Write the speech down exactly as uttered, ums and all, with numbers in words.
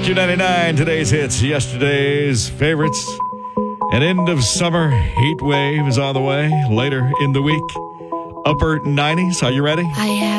Q ninety-nine, today's hits, yesterday's favorites. An end of summer heat wave is on the way later in the week. Upper nineties. Are you ready? I had